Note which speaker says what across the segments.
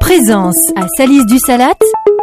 Speaker 1: Présence à Salis du Salat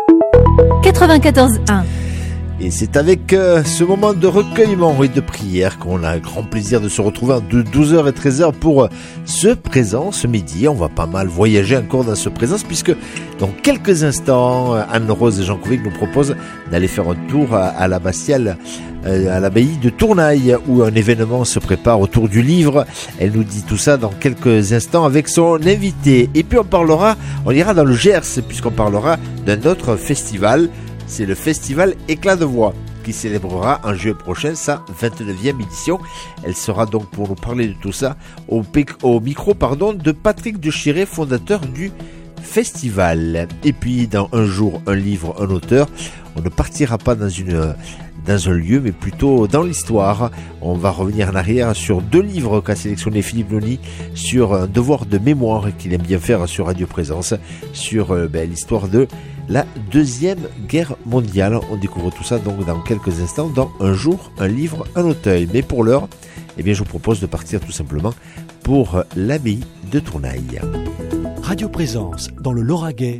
Speaker 1: 94.1.
Speaker 2: Et c'est avec ce moment de recueillement et de prière qu'on a grand plaisir de se retrouver de 12h et 13h pour ce Présence midi. On va pas mal voyager encore dans ce Présence puisque dans quelques instants, Anne-Rose et Jean Couvic nous proposent d'aller faire un tour à l'abbatiale, à l'abbaye de Tournaille où un événement se prépare autour du livre. Elle nous dit tout ça dans quelques instants avec son invité. Et puis on ira dans le Gers puisqu'on parlera d'un autre festival. C'est le festival Éclat de Voix qui célébrera en juillet prochain sa 29e édition. Elle sera donc pour nous parler de tout ça au micro de Patrick de Chiré, fondateur du festival. Et puis dans Un jour, un livre, un auteur, on ne partira pas dans un lieu, mais plutôt dans l'histoire. On va revenir en arrière sur 2 livres qu'a sélectionné Philippe Noni, sur un devoir de mémoire qu'il aime bien faire sur Radio Présence, sur l'histoire de la Deuxième Guerre mondiale. On découvre tout ça donc dans quelques instants dans Un jour, un livre, un auteur. Mais pour l'heure, je vous propose de partir tout simplement pour l'abbaye de Tournaille.
Speaker 3: Radio Présence dans le Lauragais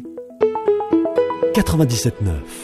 Speaker 3: 97.9.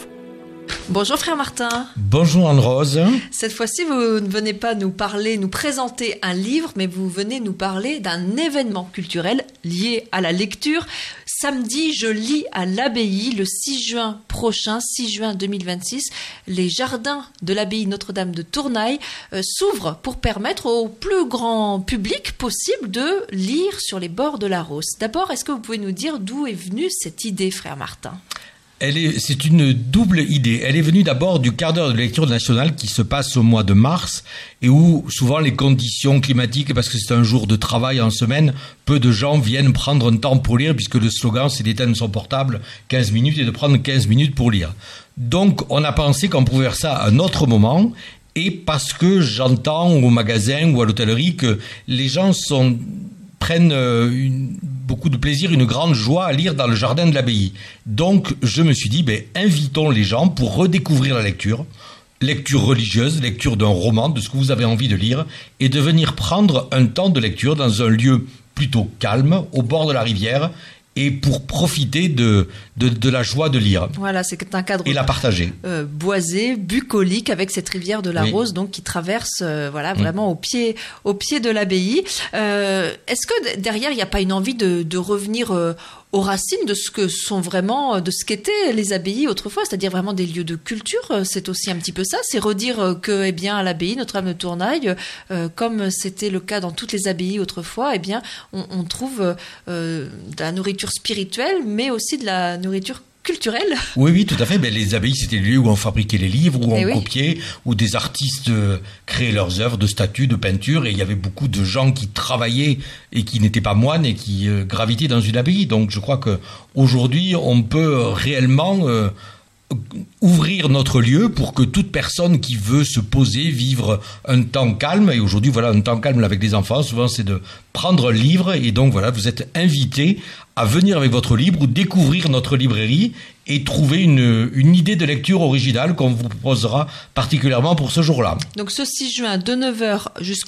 Speaker 4: Bonjour frère Martin.
Speaker 5: Bonjour Anne-Rose.
Speaker 4: Cette fois-ci, vous ne venez pas nous présenter un livre, mais vous venez nous parler d'un événement culturel lié à la lecture. Samedi, je lis à l'abbaye le 6 juin prochain, 6 juin 2026. Les jardins de l'abbaye Notre-Dame de Tournaille s'ouvrent pour permettre au plus grand public possible de lire sur les bords de la Rousse. D'abord, est-ce que vous pouvez nous dire d'où est venue cette idée, frère Martin ?
Speaker 5: C'est une double idée. Elle est venue d'abord du quart d'heure de lecture nationale qui se passe au mois de mars et où souvent les conditions climatiques, parce que c'est un jour de travail en semaine, peu de gens viennent prendre un temps pour lire puisque le slogan c'est d'éteindre son portable 15 minutes et de prendre 15 minutes pour lire. Donc on a pensé qu'on pouvait faire ça à un autre moment et parce que j'entends au magasin ou à l'hôtellerie que les gens prennent beaucoup de plaisir, une grande joie à lire dans le jardin de l'abbaye. Donc, je me suis dit, invitons les gens pour redécouvrir la lecture religieuse, lecture d'un roman, de ce que vous avez envie de lire, et de venir prendre un temps de lecture dans un lieu plutôt calme, au bord de la rivière, et pour profiter de la joie de lire.
Speaker 4: Voilà, c'est un cadre
Speaker 5: et la partager.
Speaker 4: Boisé, bucolique, avec cette rivière de la Rose, donc qui traverse vraiment au pied de l'abbaye. Est-ce que derrière il n'y a pas une envie de revenir aux racines de ce que sont vraiment, de ce qu'étaient les abbayes autrefois, c'est-à-dire vraiment des lieux de culture? C'est aussi un petit peu ça, c'est redire que, à l'abbaye Notre-Dame de Tournaille, comme c'était le cas dans toutes les abbayes autrefois, on trouve de la nourriture spirituelle, mais aussi de la nourriture culturelle.
Speaker 5: Oui, tout à fait. Les abbayes, c'était le lieu où on fabriquait les livres, où on copiait, où des artistes créaient leurs œuvres de statues, de peintures, et il y avait beaucoup de gens qui travaillaient et qui n'étaient pas moines et qui gravitaient dans une abbaye. Donc, je crois qu'aujourd'hui, on peut réellement ouvrir notre lieu pour que toute personne qui veut se poser, vivre un temps calme, et aujourd'hui, un temps calme avec les enfants, souvent, c'est de prendre un livre, et donc, vous êtes invités à venir avec votre livre ou découvrir notre librairie et trouver une idée de lecture originale qu'on vous proposera particulièrement pour ce jour-là.
Speaker 4: Donc ce 6 juin de 9h